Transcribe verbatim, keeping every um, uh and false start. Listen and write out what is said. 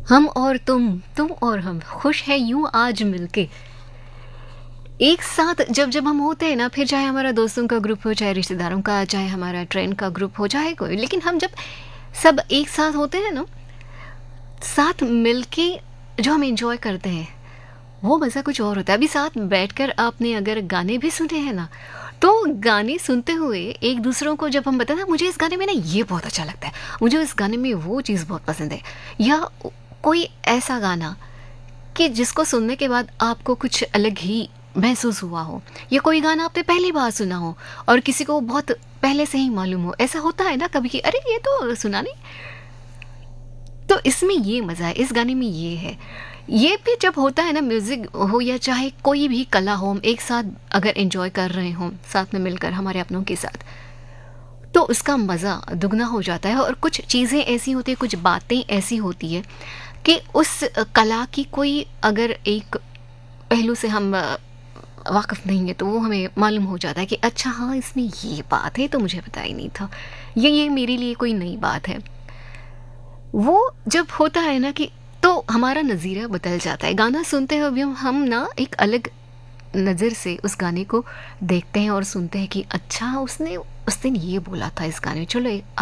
हम और तुम तुम और हम खुश है यूं आज मिलके एक साथ जब जब हम होते हैं ना, फिर चाहे हमारा दोस्तों का ग्रुप हो, चाहे रिश्तेदारों का, चाहे हमारा ट्रेन का ग्रुप हो, चाहे कोई, लेकिन हम जब सब एक साथ होते हैं ना, साथ मिलके जो हम एंजॉय करते हैं वो मज़ा कुछ और होता है। अभी साथ बैठकर आपने अगर गाने भी सुने हैं ना, तो गाने सुनते हुए एक दूसरों को जब हम बताते हैं मुझे इस गाने में ना ये बहुत अच्छा लगता है, मुझे इस गाने में वो चीज़ बहुत पसंद है, या कोई ऐसा गाना कि जिसको सुनने के बाद आपको कुछ अलग ही महसूस हुआ हो, या कोई गाना आपने पहली बार सुना हो और किसी को बहुत पहले से ही मालूम हो, ऐसा होता है ना कभी कि अरे ये तो सुना नहीं। तो इसमें ये मज़ा है, इस गाने में ये है। ये भी जब होता है ना, म्यूज़िक हो या चाहे कोई भी कला हो, हम एक साथ अगर एंजॉय कर रहे हों साथ में मिलकर हमारे अपनों के साथ, तो उसका मज़ा दुगना हो जाता है। और कुछ चीज़ें ऐसी होती हैं, कुछ बातें ऐसी होती है कि उस कला की कोई अगर एक पहलू से हम वाकिफ़ नहीं है तो वो हमें मालूम हो जाता है कि अच्छा हाँ, इसमें ये बात है तो मुझे पता ही नहीं था, ये ये मेरे लिए कोई नई बात है। वो जब होता है ना कि तो हमारा नज़रिया बदल जाता है। गाना सुनते हुए भी हम हम ना एक अलग नज़र से उस गाने को देखते हैं और सुनते हैं कि अच्छा उसने उस दिन ये बोला था इस गाने में, चलो